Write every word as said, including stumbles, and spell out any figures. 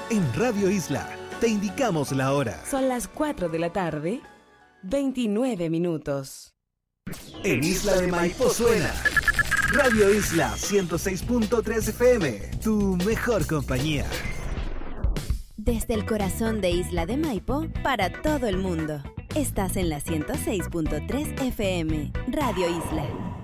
En Radio Isla te indicamos la hora. Son las cuatro de la tarde, veintinueve minutos. En Isla de Maipo suena Radio Isla ciento seis punto tres F M, tu mejor compañía. Desde el corazón de Isla de Maipo, para todo el mundo. Estás en la ciento seis punto tres F M, Radio Isla.